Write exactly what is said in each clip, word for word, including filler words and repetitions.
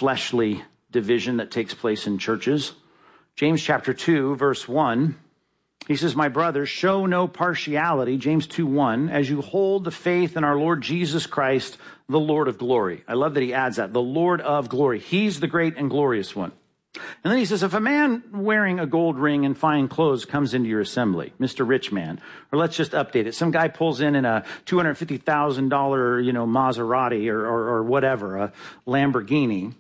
fleshly division that takes place in churches. James chapter two, verse one, he says, my brothers, show no partiality, James two one, as you hold the faith in our Lord Jesus Christ, the Lord of glory. I love that he adds that, the Lord of glory. He's the great and glorious one. And then he says, if a man wearing a gold ring and fine clothes comes into your assembly, Mister Rich Man, or let's just update it. Some guy pulls in in a two hundred fifty thousand dollars, you know, Maserati or, or, or whatever, a Lamborghini.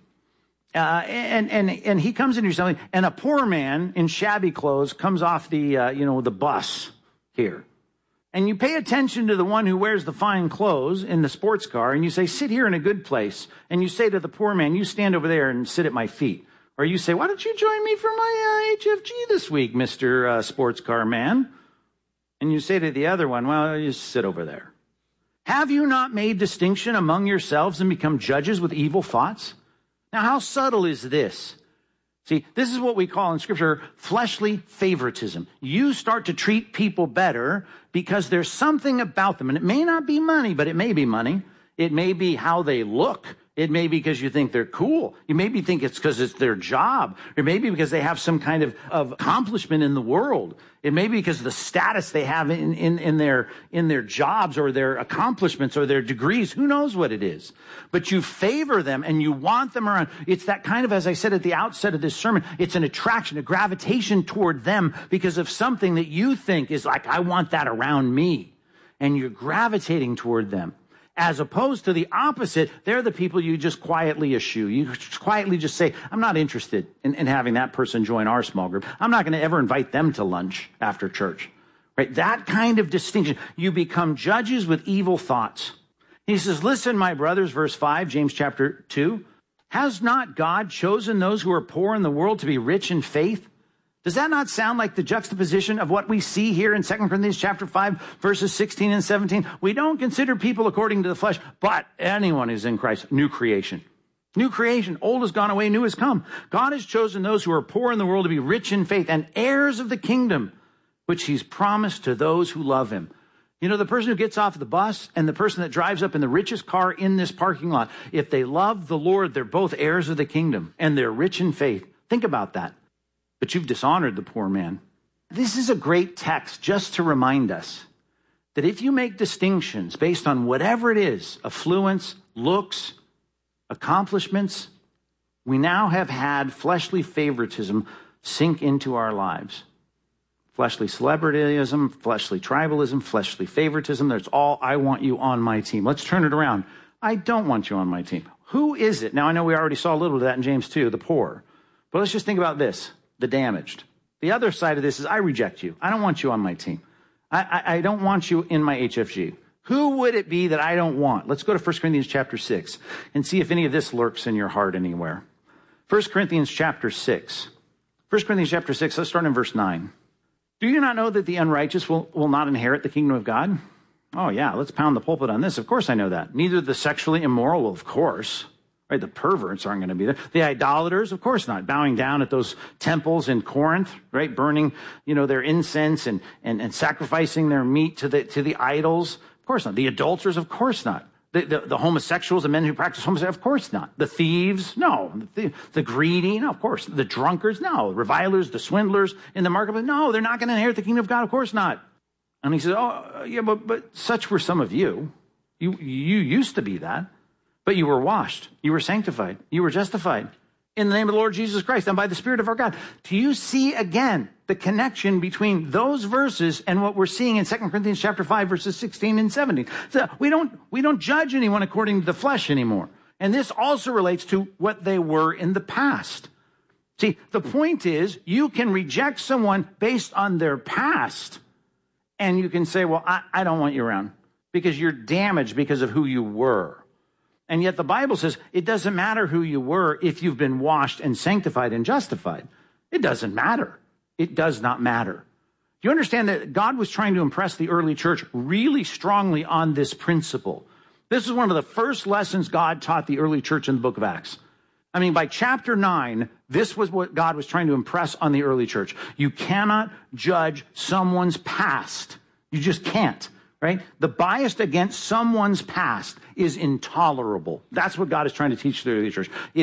Uh, and, and, and he comes into your assembly, and a poor man in shabby clothes comes off the, uh, you know, the bus here. And you pay attention to the one who wears the fine clothes in the sports car, and you say, sit here in a good place. And you say to the poor man, you stand over there and sit at my feet. Or you say, why don't you join me for my uh, H F G this week, Mister Uh, sports car man? And you say to the other one, well, you sit over there. Have you not made distinction among yourselves and become judges with evil thoughts? Now, how subtle is this? See, this is what we call in Scripture fleshly favoritism. You start to treat people better because there's something about them. And it may not be money, but it may be money. It may be how they look. It may be because you think they're cool. You maybe think it's because it's their job. Or maybe because they have some kind of, of accomplishment in the world. It may be because of the status they have in, in, in their, in their jobs or their accomplishments or their degrees. Who knows what it is? But you favor them and you want them around. It's that kind of, as I said at the outset of this sermon, it's an attraction, a gravitation toward them because of something that you think is like, I want that around me. And you're gravitating toward them. As opposed to the opposite, they're the people you just quietly eschew. You just quietly just say, I'm not interested in, in having that person join our small group. I'm not going to ever invite them to lunch after church. Right? That kind of distinction. You become judges with evil thoughts. He says, listen, my brothers, verse five, James chapter two, has not God chosen those who are poor in the world to be rich in faith? Does that not sound like the juxtaposition of what we see here in Second Corinthians chapter five, verses sixteen and seventeen? We don't consider people according to the flesh, but anyone who's in Christ, new creation. New creation. Old has gone away, new has come. God has chosen those who are poor in the world to be rich in faith and heirs of the kingdom, which he's promised to those who love him. You know, the person who gets off the bus and the person that drives up in the richest car in this parking lot, if they love the Lord, they're both heirs of the kingdom and they're rich in faith. Think about that. But you've dishonored the poor man. This is a great text just to remind us that if you make distinctions based on whatever it is, affluence, looks, accomplishments, we now have had fleshly favoritism sink into our lives. Fleshly celebrityism, fleshly tribalism, fleshly favoritism. There's all, I want you on my team. Let's turn it around. I don't want you on my team. Who is it? Now, I know we already saw a little of that in James two, the poor. But let's just think about this. The damaged. The other side of this is I reject you. I don't want you on my team. I, I, I don't want you in my H F G. Who would it be that I don't want? Let's go to First Corinthians chapter six and see if any of this lurks in your heart anywhere. First Corinthians chapter six. First Corinthians chapter six, let's start in verse nine. Do you not know that the unrighteous will, will not inherit the kingdom of God? Oh yeah, let's pound the pulpit on this. Of course I know that. Neither the sexually immoral, well, of course. Right, the perverts aren't going to be there. The idolaters, of course not, bowing down at those temples in Corinth, right, burning, you know, their incense and, and, and sacrificing their meat to the to the idols. Of course not. The adulterers, of course not. The, the, the homosexuals, the men who practice homosexuality, of course not. The thieves, no. The, the greedy, no, of course. The drunkards, no. The revilers, the swindlers in the marketplace, no, they're not going to inherit the kingdom of God, of course not. And he says, oh, yeah, but, but such were some of you. You you used to be that. But you were washed, you were sanctified, you were justified in the name of the Lord Jesus Christ and by the Spirit of our God. Do you see again the connection between those verses and what we're seeing in Second Corinthians chapter five, verses sixteen and seventeen? So we don't, we don't judge anyone according to the flesh anymore. And this also relates to what they were in the past. See, the point is you can reject someone based on their past and you can say, well, I, I don't want you around because you're damaged because of who you were. And yet the Bible says it doesn't matter who you were if you've been washed and sanctified and justified. It doesn't matter. It does not matter. Do you understand that God was trying to impress the early church really strongly on this principle? This is one of the first lessons God taught the early church in the book of Acts. I mean, by chapter nine, this was what God was trying to impress on the early church. You cannot judge someone's past. You just can't. Right? The bias against someone's past is intolerable. That's what God is trying to teach the early church.